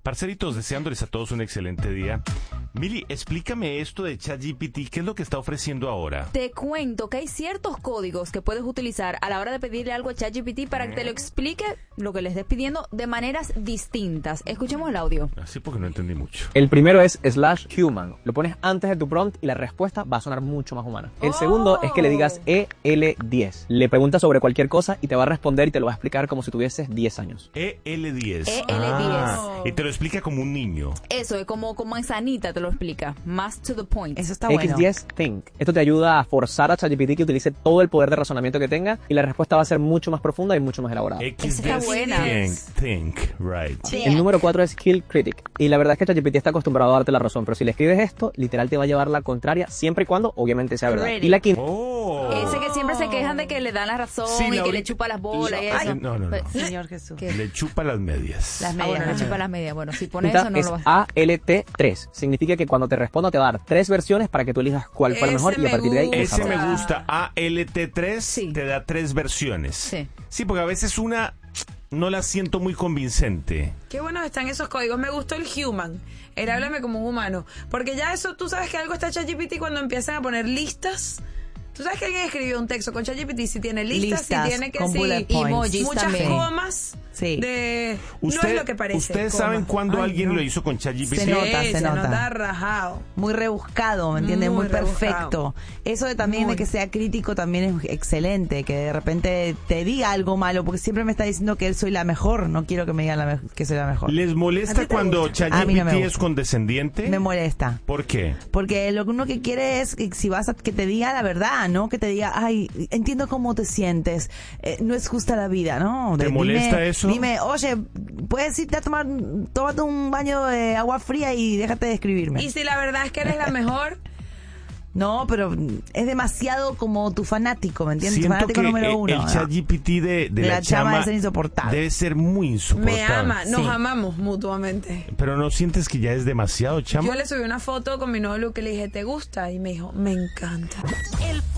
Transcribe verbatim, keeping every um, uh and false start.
Parceritos, deseándoles a todos un excelente día. Mili, explícame esto de ChatGPT, ¿qué es lo que está ofreciendo ahora? Te cuento que hay ciertos códigos que puedes utilizar a la hora de pedirle algo a ChatGPT para que te lo explique lo que le estés pidiendo de maneras distintas. Escuchemos el audio. Así porque no entendí mucho. El primero es slash human. Lo pones antes de tu prompt y la respuesta va a sonar mucho más humana. El segundo es que le digas E L diez. Le preguntas sobre cualquier cosa y te va a responder y te lo va a explicar como si tuvieses diez años. E L diez. E L diez. Ah, y te lo explica como un niño. Eso es como, como manzanita, te lo explica. Más to the point. Eso está bueno. X diez think. Esto te ayuda a forzar a ChatGPT que utilice todo el poder de razonamiento que tenga y la respuesta va a ser mucho más profunda y mucho más elaborada. X Esa está diez buena. think, think, right. El número cuatro es Kill Critic. Y la verdad es que ChatGPT está acostumbrado a darte la razón, pero si le escribes esto, literal te va a llevar la contraria siempre y cuando, obviamente, sea verdad. Critic. Y la quinta... Oh. Ese que siempre se quejan de que le dan la razón Sí, y que Laurita- le chupa las bolas y Ay, eso. no, no, no. Señor Jesús. ¿Qué? Le chupa las medias. Las Ah, medias. bueno, le ajá. chupa las medias. Bueno, si pone quinta eso no es lo va A L T tres. Significa que cuando te responda te va a dar tres versiones para que tú elijas cuál fue la Ese mejor y a me partir de ahí... gusta. Ese esa me va. gusta. A L T tres Sí. te da tres versiones. Sí. Sí, porque a veces una no la siento muy convincente. Qué buenos están esos códigos. Me gustó el human. El háblame como un humano. Porque ya eso, tú sabes que algo está ChatGPT cuando empiezan a poner listas. Tú sabes que alguien escribió un texto con ChatGPT si tiene listas, Listas, si tiene que con sí, bullet points. emojis muchas también. comas. Sí. De, no Usted- es lo que parece. ¿Ustedes coma. saben cuándo Ay, alguien no. lo hizo con ChatGPT? Se nota, Sí, se nota. rajado. Muy rebuscado, ¿me entiendes? Muy Muy, perfecto. rebuscado. Eso de también Muy. de que sea crítico también es excelente, que de repente te diga algo malo, porque siempre me está diciendo que él soy la mejor, no quiero que me diga la me- que soy la mejor. ¿Les ¿A molesta ti te cuando gusta? A mí no me ChatGPT gusta. es condescendiente? Me molesta. ¿Por qué? Porque lo que uno que quiere es que si vas a que te diga la verdad, ¿no? Que te diga, ay, entiendo cómo te sientes, eh, no es justa la vida, ¿no? ¿Te De- molesta dime, eso? Dime, oye, puedes irte a tomar, tómate un baño de agua fría y déjate de escribirme. Y si la verdad es que eres la mejor, No, pero es demasiado como tu fanático, ¿me entiendes? Tu Siento fanático que número el, uno. el ¿no? ChatGPT de, de, De la, la chama chama debe ser insoportable. debe ser muy insoportable. me ama, nos Sí. amamos mutuamente. Pero ¿no sientes que ya es demasiado, chama? Yo le subí una foto con mi novio que le dije, ¿te gusta? Y me dijo, me encanta.